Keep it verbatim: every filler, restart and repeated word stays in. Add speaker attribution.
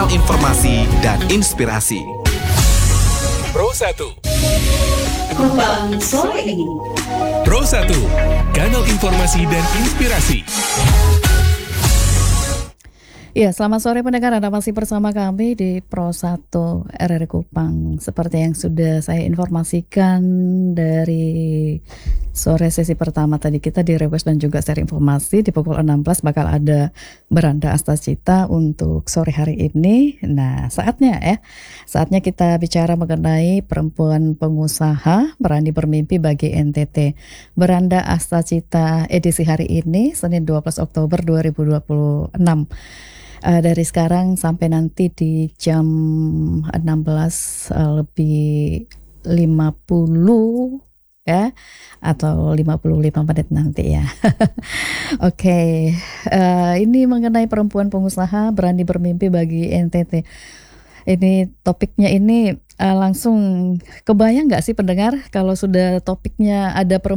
Speaker 1: kanal informasi dan inspirasi.
Speaker 2: Pro satu.
Speaker 3: Kupang sore ini.
Speaker 2: Pro satu, kanal informasi dan inspirasi.
Speaker 4: Ya, selamat sore pendengar, Anda masih bersama kami di Pro satu R R Kupang. Seperti yang sudah saya informasikan dari sore sesi pertama tadi, kita di request dan juga share informasi di pukul enam belas bakal ada Beranda Astacita untuk sore hari ini. Nah, saatnya ya, saatnya kita bicara mengenai perempuan pengusaha berani bermimpi bagi N T T. Beranda Astacita edisi hari ini, Senin dua belas Oktober dua ribu dua puluh enam. Uh, dari sekarang sampai nanti di jam enam belas uh, lebih lima puluh ya, atau lima puluh lima menit nanti ya. Oke, okay. uh, ini mengenai perempuan pengusaha berani bermimpi bagi N T T. Ini topiknya ini uh, langsung kebayang nggak sih pendengar kalau sudah topiknya ada perempuan